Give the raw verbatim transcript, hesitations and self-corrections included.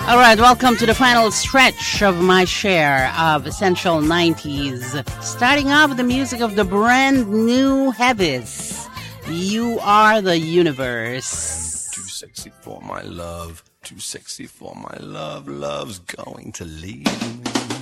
All right, welcome to the final stretch of my share of Essential nineties. Starting off with the music of the brand new Heavis. You Are the Universe. Too sexy for my love, too sexy for my love, love's going to leave me.